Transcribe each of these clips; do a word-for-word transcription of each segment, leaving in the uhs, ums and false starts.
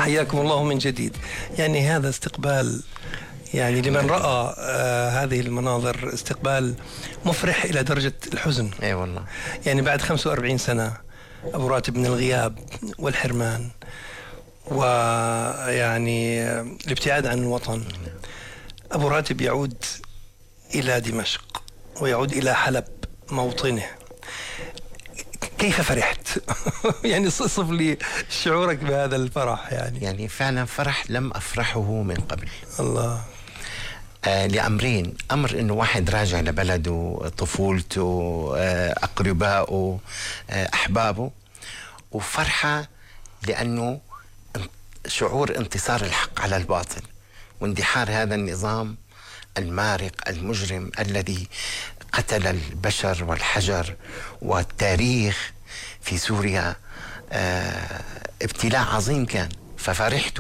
حياكم الله من جديد. يعني هذا استقبال، يعني لمن رأى آه هذه المناظر استقبال مفرح إلى درجة الحزن. اي والله. يعني بعد خمسة وأربعين سنة أبو راتب من الغياب والحرمان ويعني الابتعاد عن الوطن، أبو راتب يعود إلى دمشق ويعود إلى حلب موطنه. كيف فرحت؟ يعني صف لي شعورك بهذا الفرح. يعني يعني فعلا فرح لم أفرحه من قبل. الله. آه لأمرين: أمر إنه واحد راجع لبلده، طفولته، آه أقربائه، آه أحبابه، وفرحة لأنه شعور انتصار الحق على الباطل واندحار هذا النظام المارق المجرم الذي قتل البشر والحجر والتاريخ في سوريا. آه ابتلاء عظيم كان، ففرحت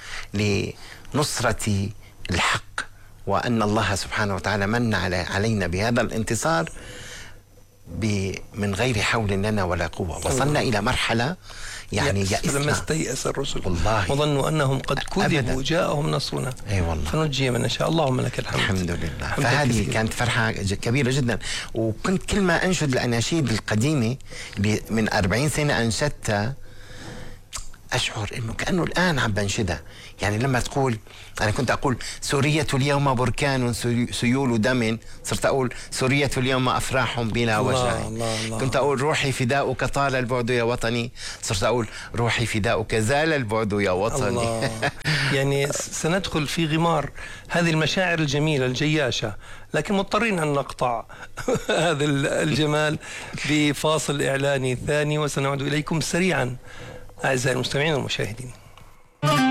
لنصرة الحق وأن الله سبحانه وتعالى من علينا بهذا الانتصار من غير حول لنا ولا قوة. وصلنا إلى مرحلة يعني يأسنا لما استيأس الرسل والله وظنوا أنهم قد كذبوا جاءهم نصرنا أي والله فنجي من نشاء. اللهم لك الحمد. الحمد لله. فهذه كانت فرحة كبيرة جدا. وكنت كل ما أنشد الأناشيد القديمة اللي من أربعين سنة أنشدتها أشعر إنه كأنه الآن عم بنشدها. يعني لما تقول، أنا كنت أقول سورية اليوم بركان سيول دم، صرت أقول سورية اليوم أفراح بلا وجع. كنت أقول روحي فداؤك طال البعد يا وطني، صرت أقول روحي فداؤك زال البعد يا وطني. الله. يعني سندخل في غمار هذه المشاعر الجميلة الجياشة، لكن مضطرين أن نقطع هذا الجمال بفاصل إعلاني ثاني، وسنعود إليكم سريعا أعزائي المستمعين والمشاهدين.